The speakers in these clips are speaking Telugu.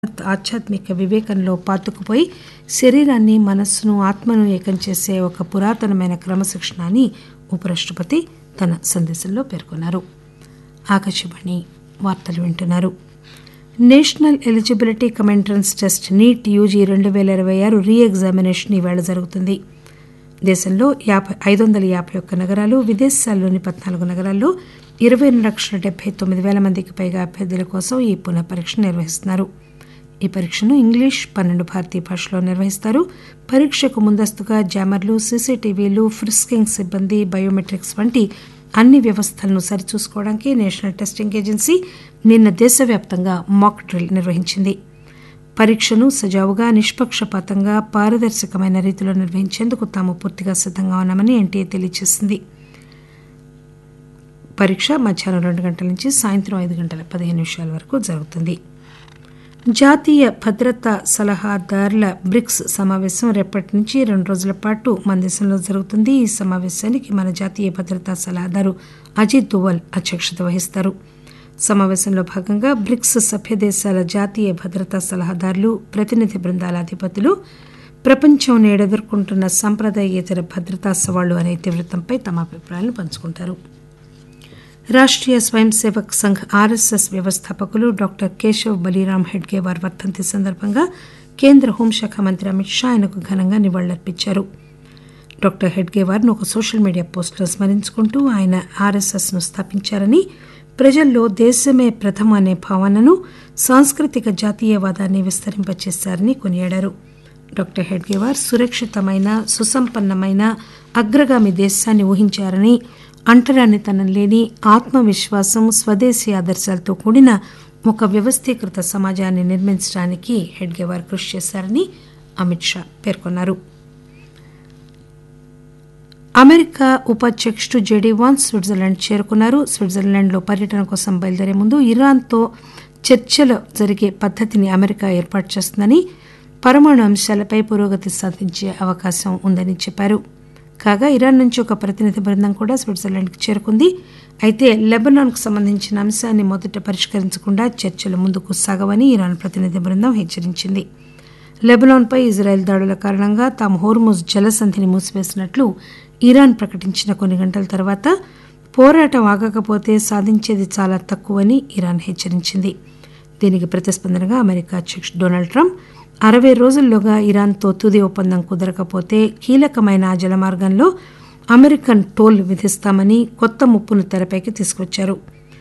ఆధ్యాత్మిక వివేకంలో పాతుకుపోయి శరీరాన్ని, మనస్సును, ఆత్మను ఏకం చేసే ఒక పురాతనమైన క్రమశిక్షణ అని ఉపరాష్టపతి తన సందేశంలో పేర్కొన్నారు. ఆకాశవాణి వార్తలు వింటున్నారు. National eligibility cum entrance test NEET UG 2026 రీ ఎగ్జామినేషన్ ఈవేళ జరుగుతుంది. దేశంలో 551 నగరాలు, విదేశాల్లోని 14 నగరాల్లో 22,79,000 మందికి పైగా అభ్యర్థుల కోసం ఈ పునః పరీక్ష నిర్వహిస్తున్నారు. ఈ పరీక్షను ఇంగ్లీష్, 12 భారతీయ భాషల్లో నిర్వహిస్తారు. పరీక్షకు ముందస్తుగా జామర్లు, సీసీటీవీలు, ఫ్రిస్కింగ్ సిబ్బంది, బయోమెట్రిక్స్ వంటి అన్ని వ్యవస్థలను సరిచూసుకోవడానికి నేషనల్ టెస్టింగ్ ఏజెన్సీ నిన్న దేశవ్యాప్తంగా మాక్ డ్రిల్ నిర్వహించింది. పరీక్షను సజావుగా, నిష్పక్షపాతంగా, పారదర్శకమైన రీతిలో నిర్వహించేందుకు తాము పూర్తిగా సిద్దంగా ఉన్నామని ఎన్టీఏ తెలియజేసింది. పరీక్ష మధ్యాహ్నం 2 గంటల నుంచి సాయంత్రం 5:15 వరకు జరుగుతుంది. జాతీయ భద్రతా సలహాదారుల బ్రిక్స్ సమావేశం రేపటి నుంచి 2 రోజుల పాటు మన దేశంలో జరుగుతుంది. ఈ సమావేశానికి మన జాతీయ భద్రతా సలహాదారు అజిత్ దోవల్ అధ్యక్షత వహిస్తారు. సమావేశంలో భాగంగా బ్రిక్స్ సభ్య దేశాల జాతీయ భద్రతా సలహాదారులు, ప్రతినిధి బృందాల అధిపతులు ప్రపంచం నేడు ఎదుర్కొంటున్న సంప్రదాయేతర భద్రతా సవాళ్లు అనే ఇతివృత్తంపై తమ అభిప్రాయాలను పంచుకుంటారు. రాష్ట్రీయ స్వయం సేవక్ సంఘ్ ఆర్ఎస్ఎస్ వ్యవస్థాపకులు డాక్టర్ కేశవ్ బలీరామ్ హెడ్గేవార్ వర్ధంతి సందర్భంగా కేంద్ర హోంశాఖ మంత్రి అమిత్ షా ఆయనకు ఘనంగా నివాళులర్పించారు. డాక్టర్ హెడ్గేవార్ను ఒక సోషల్ మీడియా పోస్టులో స్మరించుకుంటూ ఆయన ఆర్ఎస్ఎస్ను స్థాపించారని, ప్రజల్లో దేశమే ప్రథమ అనే భావనను, సాంస్కృతిక జాతీయవాదాన్ని విస్తరింపచేశారని కొనియాడారు. డాక్టర్ హెడ్గేవార్ సురక్షితమైన, సుసంపన్నమైన అగ్రగామి దేశాన్ని ఊహించారని, అంటరానితనం లేని, ఆత్మవిశ్వాసం, స్వదేశీ ఆదర్శాలతో కూడిన ఒక వ్యవస్థీకృత సమాజాన్ని నిర్మించడానికి హెడ్గేవార్ కృషి చేశారని అమిత్ షా పేర్కొన్నారు. అమెరికా ఉపాధ్యక్షుడు జేడీ వాన్స్ స్విట్జర్లాండ్ చేరుకున్నారు. స్విట్జర్లాండ్లో పర్యటన కోసం బయలుదేరే ముందు ఇరాన్తో చర్చలు జరిగే పద్దతిని అమెరికా ఏర్పాటు చేస్తుందని, పరమాణు అంశాలపై పురోగతి సాధించే అవకాశం ఉందని చెప్పారు. కాగా ఇరాన్ నుంచి ఒక ప్రతినిధి బృందం కూడా స్విట్జర్లాండ్కి చేరుకుంది. అయితే లెబనాన్కు సంబంధించిన అంశాన్ని మొదట పరిష్కరించకుండా చర్చలు ముందుకు సాగవని ఇరాన్ ప్రతినిధి బృందం హెచ్చరించింది. లెబనాన్పై ఇజ్రాయెల్ దాడుల కారణంగా తాము హోర్ముజ్ జలసంధిని మూసివేసినట్లు ఇరాన్ ప్రకటించిన కొన్ని గంటల తర్వాత పోరాటం ఆగకపోతే సాధించేది చాలా తక్కువని ఇరాన్ హెచ్చరించింది. దీనికి ప్రతిస్పందనగా అమెరికా అధ్యక్షుడు డొనాల్డ్ ట్రంప్ 60 రోజుల్లోగా ఇరాన్తో తుది ఒప్పందం కుదరకపోతే కీలకమైన ఆ జలమార్గంలో అమెరికన్ టోల్ విధిస్తామని కొత్త ముప్పును తెరపైకి తీసుకొచ్చారు.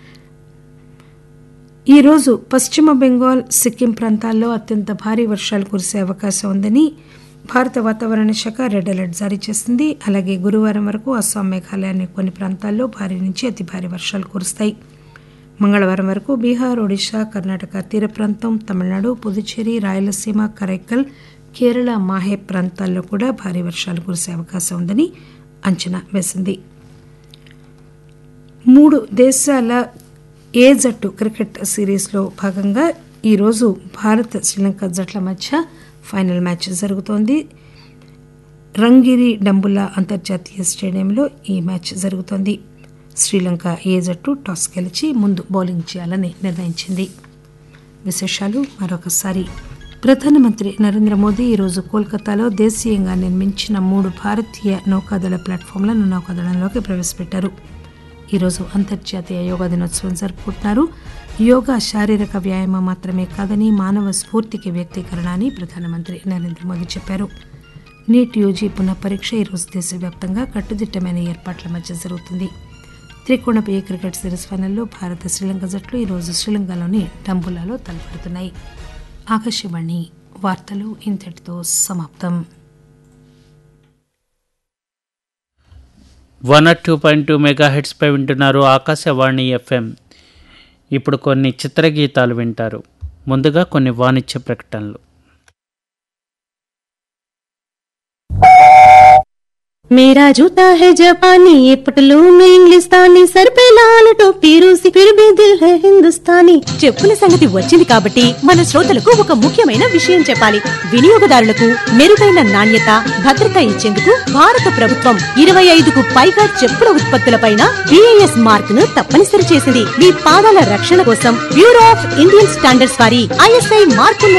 ఈరోజు పశ్చిమ బెంగాల్, సిక్కిం ప్రాంతాల్లో అత్యంత భారీ వర్షాలు కురిసే అవకాశం ఉందని భారత వాతావరణ శాఖ రెడ్ అలర్ట్ జారీ చేసింది. అలాగే గురువారం వరకు అస్సాం, మేఘాలయలోని కొన్ని ప్రాంతాల్లో భారీ నుంచి అతి భారీ వర్షాలు కురుస్తాయి. మంగళవారం వరకు బీహార్, ఒడిశా, కర్ణాటక తీర ప్రాంతం, తమిళనాడు, పుదుచ్చేరి, రాయలసీమ, కరైకల్, కేరళ, మాహే ప్రాంతాల్లో కూడా భారీ వర్షాలు కురిసే అవకాశం ఉందని అంచనా వేసింది. 3 దేశాల ఏ జట్టు క్రికెట్ సిరీస్లో భాగంగా ఈరోజు భారత్, శ్రీలంక జట్ల మధ్య ఫైనల్ మ్యాచ్ జరుగుతోంది. రంగిరి డంబుల్లా అంతర్జాతీయ స్టేడియంలో ఈ మ్యాచ్ జరుగుతోంది. శ్రీలంక ఏ జట్టు టాస్ గెలిచి ముందు బౌలింగ్ చేయాలని నిర్ణయించింది. విశేషాలు మరొకసారి. ప్రధానమంత్రి నరేంద్ర మోదీ ఈరోజు కోల్కతాలో దేశీయంగా నిర్మించిన 3 భారతీయ నౌకాదళ ప్లాట్ఫామ్లను నౌకాదళంలోకి ప్రవేశపెట్టారు. ఈరోజు అంతర్జాతీయ యోగా దినోత్సవం జరుపుకుంటున్నారు. యోగా శారీరక వ్యాయామం మాత్రమే కాదని మానవ స్ఫూర్తికి వ్యక్తీకరణ అని ప్రధానమంత్రి నరేంద్ర మోదీ చెప్పారు. నీట్ యూజీ పునః పరీక్ష ఈరోజు దేశవ్యాప్తంగా కట్టుదిట్టమైన ఏర్పాట్ల మధ్య జరుగుతుంది. త్రికోణపు ఏ క్రికెట్ సిరీస్ ఫైనల్లో భారత, శ్రీలంక జట్లు ఈరోజు శ్రీలంకలోని డంబుల్లాలో తలపడుతున్నాయి. ఆకాశవాణి వార్తలు ఇంతటితో సమాప్తం. 102.2 మెగాహెట్స్ పై వింటున్నారు ఆకాశవాణి FM. ఇప్పుడు కొన్ని చిత్రగీతాలు వింటారు. ముందుగా కొన్ని వాణిజ్య ప్రకటనలు. मेरा जूता है जापानी, ये पटलून इंग्लिस्तानी, सर पे लाल टोपी रूसी, फिर भी दिल है हिंदुस्तानी. చెప్పుల సంగతి వచ్చింది కాబట్టి మన శ్రోతలకు ఒక ముఖ్యమైన విషయం చెప్పాలి. వినియోగదారులకు మెరుగైన నాణ్యత, భద్రత ఇచ్చేందుకు భారత ప్రభుత్వం 25కు పైగా చెప్పుల ఉత్పత్తులపైన BIS మార్క్ ను తప్పనిసరి చేసింది. మీ పాదాల రక్షణ కోసం బ్యూరో ఆఫ్ ఇండియన్ స్టాండర్డ్స్ వారి ISI మార్కున్న